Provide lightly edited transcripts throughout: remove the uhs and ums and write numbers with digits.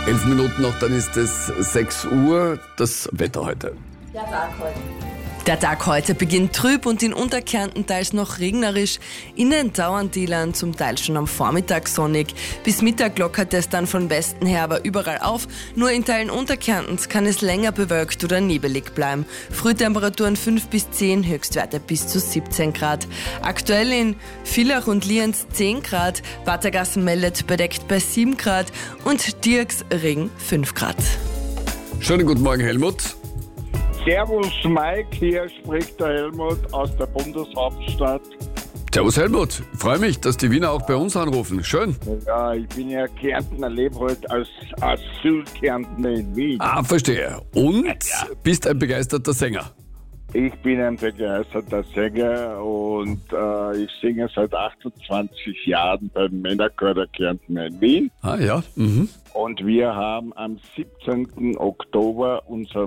11 Minuten noch, dann ist es 6 Uhr. Das Wetter heute. Der Tag heute beginnt trüb und in Unterkärnten teils noch regnerisch. Innen dauern die Land zum Teil schon am Vormittag sonnig. Bis Mittag lockert es dann von Westen her aber überall auf. Nur in Teilen Unterkärntens kann es länger bewölkt oder nebelig bleiben. Frühtemperaturen 5 bis 10, Höchstwerte bis zu 17 Grad. Aktuell in Villach und Lienz 10 Grad, Watergassen meldet bedeckt bei 7 Grad und Dirks Ring 5 Grad. Schönen guten Morgen, Helmut. Servus Mike, hier spricht der Helmut aus der Bundeshauptstadt. Servus Helmut, ich freue mich, dass die Wiener auch bei uns anrufen. Schön. Ja, ich bin ja Kärntner, lebe heute als Asylkärntner in Wien. Ah, verstehe. Und bist ein begeisterter Sänger. Ich bin ein begeisterter Sänger und ich singe seit 28 Jahren beim Männerchor der Kärntner in Wien. Ah ja. Mhm. Und wir haben am 17. Oktober unser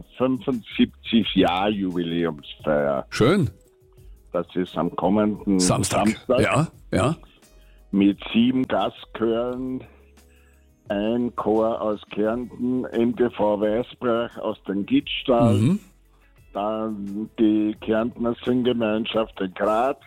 75-Jahr-Jubiläumsfeier. Schön. Das ist am kommenden Samstag. Ja. Mit 7 Gastchören, ein Chor aus Kärnten, MTV Weißbrach aus dem Gittstall, dann die Kärntner Singgemeinschaft in Graz.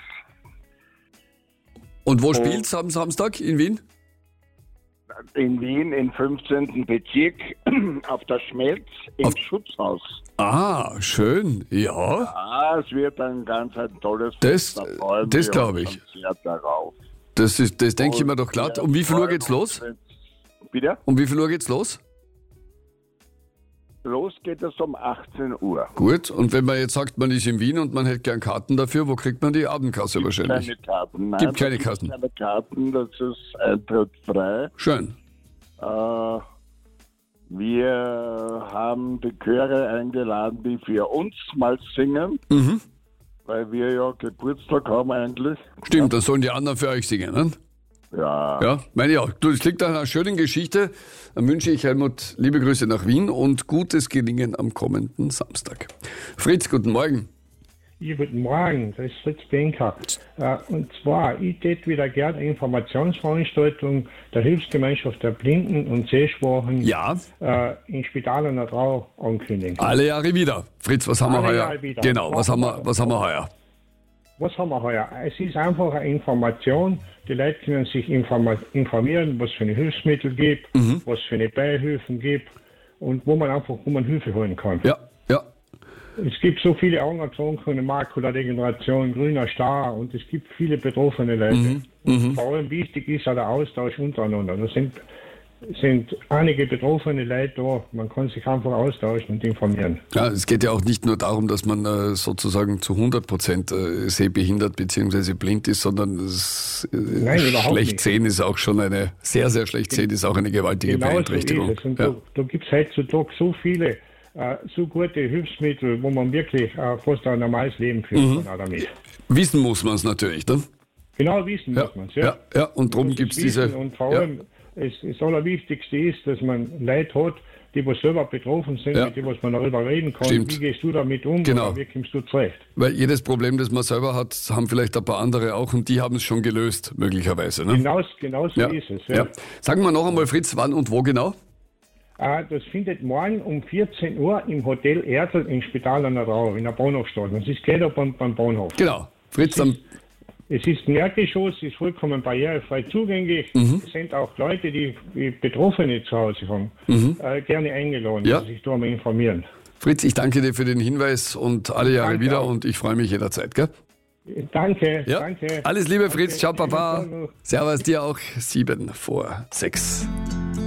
Und wo spielt's am Samstag? In Wien? In Wien im 15. Bezirk auf der Schmelz im Schutzhaus. Ah, schön. Ja. Ah, es wird ein ganz tolles Das glaube ich. Sehr darauf. Das denke ich mir doch klar. Um wie viel Uhr geht's los? Bitte? Um wie viel Uhr geht's los? Los geht es um 18 Uhr. Gut, und wenn man jetzt sagt, man ist in Wien und man hätte gern Karten dafür, wo kriegt man die? Abendkasse wahrscheinlich? Keine Karten. Nein, Gibt keine Karten. Keine Karten, das ist Eintritt frei. Schön. Wir haben die Chöre eingeladen, die für uns mal singen, weil wir ja Geburtstag haben eigentlich. Stimmt, dann sollen die anderen für euch singen, ne? Ja. Ja, meine ich auch. Du, es liegt an einer schönen Geschichte. Dann wünsche ich Helmut liebe Grüße nach Wien und gutes Gelingen am kommenden Samstag. Fritz, guten Morgen. Ja, guten Morgen, das ist Fritz Benker. Und zwar, ich tät wieder gerne eine Informationsveranstaltung der Hilfsgemeinschaft der Blinden und Sehschwachen in Spital an der Trau ankündigen. Alle Jahre wieder. Fritz, was haben wir heuer? Jahre wieder. Genau, was haben wir heuer? Was haben wir heuer? Es ist einfach eine Information. Die Leute können sich informieren, was für eine Hilfsmittel gibt, was für eine Beihilfen gibt und wo man Hilfe holen kann. Ja. Es gibt so viele Augenerkrankungen, Makuladegeneration, grüner Star und es gibt viele betroffene Leute. Und vor allem wichtig ist auch der Austausch untereinander. Da sind einige betroffene Leute da. Man kann sich einfach austauschen und informieren. Ja, es geht ja auch nicht nur darum, dass man sozusagen zu 100% sehbehindert bzw. blind ist, sondern schlecht sehen ist auch schon eine, sehr, sehr schlecht sehen ist auch eine gewaltige Beeinträchtigung. So ist es. Und da gibt es heutzutage so viele so gute Hilfsmittel, wo man wirklich fast ein normales Leben führen kann damit. Wissen muss man es natürlich, ne? Genau, wissen muss man es, ja. Und darum gibt es diese... Und vor allem, das Allerwichtigste ist, dass man Leute hat, die was selber betroffen sind, mit denen man darüber reden kann. Stimmt. Wie gehst du damit um? Genau. Oder wie kommst du zurecht? Weil jedes Problem, das man selber hat, haben vielleicht ein paar andere auch und die haben es schon gelöst, möglicherweise. Ne? Genau so ist es. Ja. Sagen wir noch einmal, Fritz, wann und wo genau? Das findet morgen um 14 Uhr im Hotel Erdl im Spital an der Trau, in der Bahnhofstraße. Das ist gleich beim Bahnhof. Genau. Fritz, es ist ein Erdgeschoss, ist vollkommen barrierefrei zugänglich. Es sind auch Leute, die Betroffene zu Hause haben, gerne eingeladen, die sich da mal informieren. Fritz, ich danke dir für den Hinweis und alle Jahre wieder und ich freue mich jederzeit, gell? Danke. Alles Liebe, Fritz. Ciao, Papa. Servus dir auch. 7 vor 6.